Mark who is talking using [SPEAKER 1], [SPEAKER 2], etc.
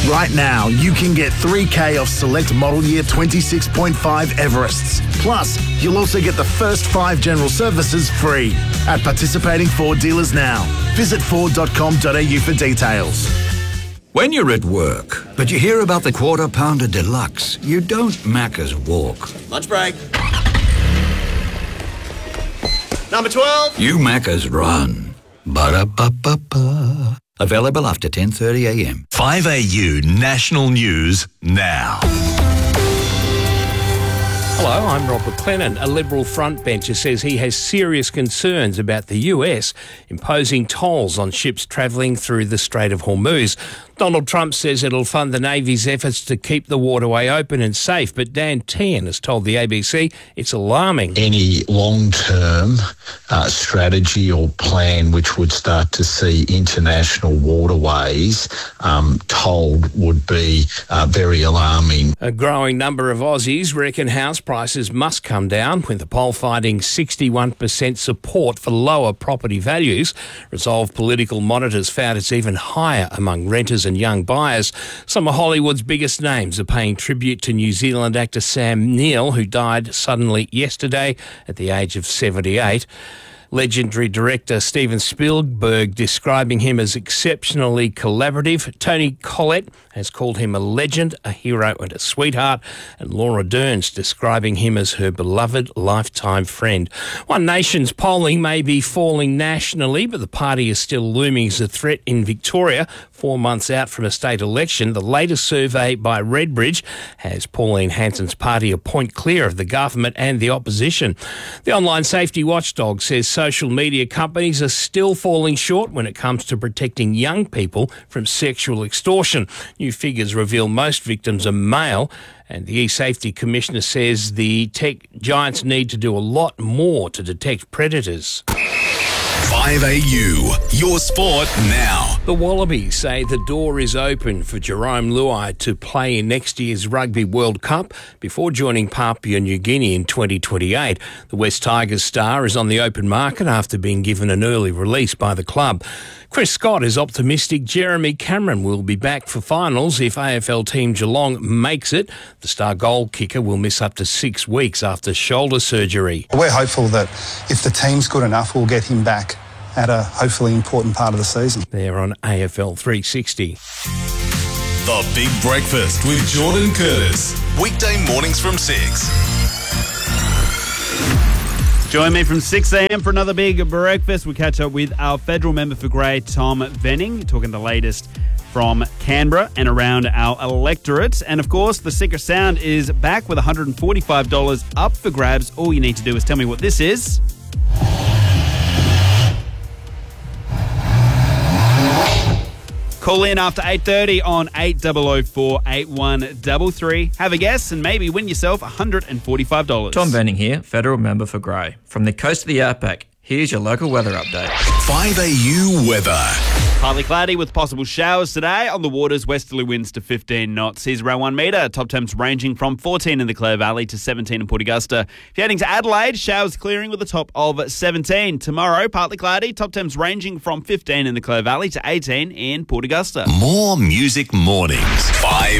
[SPEAKER 1] Right now, you can get 3K off select model year 26.5 Everests. Plus, you'll also get the first 5 general services free at participating Ford dealers now. Visit Ford.com.au for details.
[SPEAKER 2] When you're at work, but you hear about the Quarter Pounder Deluxe, you don't Macca's walk.
[SPEAKER 3] Lunch break. Number 12.
[SPEAKER 2] You Macca's run. Ba-da-ba-ba-ba. Available after 10:30am.
[SPEAKER 4] 5AU National News now.
[SPEAKER 5] Hello, I'm Rob McLennan. A Liberal frontbencher says he has serious concerns about the US imposing tolls on ships travelling through the Strait of Hormuz. Donald Trump says it'll fund the Navy's efforts to keep the waterway open and safe, but Dan Tehan has told the ABC it's alarming.
[SPEAKER 6] Any long-term strategy or plan which would start to see international waterways tolled would be very alarming.
[SPEAKER 5] A growing number of Aussies reckon house prices must come down, with the poll finding 61% support for lower property values. Resolve Political Monitors found it's even higher among renters and young buyers. Some of Hollywood's biggest names are paying tribute to New Zealand actor Sam Neill, who died suddenly yesterday at the age of 78. Legendary director Steven Spielberg describing him as exceptionally collaborative. Toni Collette has called him a legend, a hero and a sweetheart. And Laura Dern's describing him as her beloved lifetime friend. One Nation's polling may be falling nationally, but the party is still looming as a threat in Victoria. 4 months out from a state election, the latest survey by Redbridge has Pauline Hanson's party a point clear of the government and the opposition. The online safety watchdog says social media companies are still falling short when it comes to protecting young people from sexual extortion. New figures reveal most victims are male, and the e-Safety Commissioner says the tech giants need to do a lot more to detect predators.
[SPEAKER 4] 5AU, your sport now.
[SPEAKER 5] The Wallabies say the door is open for Jerome Luai to play in next year's Rugby World Cup before joining Papua New Guinea in 2028. The West Tigers star is on the open market after being given an early release by the club. Chris Scott is optimistic Jeremy Cameron will be back for finals if AFL team Geelong makes it. The star goal kicker will miss up to 6 weeks after shoulder surgery.
[SPEAKER 7] We're hopeful that if the team's good enough, we'll get him back at a hopefully important part of the season.
[SPEAKER 5] They're on AFL 360.
[SPEAKER 4] The Big Breakfast with Jordan Curtis. Weekday mornings from 6.
[SPEAKER 8] Join me from 6 a.m. for another Big Breakfast. We catch up with our federal member for Grey, Tom Venning, talking the latest from Canberra and around our electorate. And, of course, the Secret Sound is back with $145 up for grabs. All you need to do is tell me what this is. Call in after 8:30 on 8004 8133. Have a guess and maybe win yourself $145.
[SPEAKER 9] Tom Venning here, federal member for Grey. From the coast of the Outback, here's your local weather update.
[SPEAKER 4] 5AU weather.
[SPEAKER 8] Partly cloudy with possible showers today. On the waters, westerly winds to 15 knots. Here's around 1 metre. Top temps ranging from 14 in the Clare Valley to 17 in Port Augusta. If you're heading to Adelaide, showers clearing with a top of 17. Tomorrow, partly cloudy. Top temps ranging from 15 in the Clare Valley to 18 in Port Augusta.
[SPEAKER 4] More music mornings. 5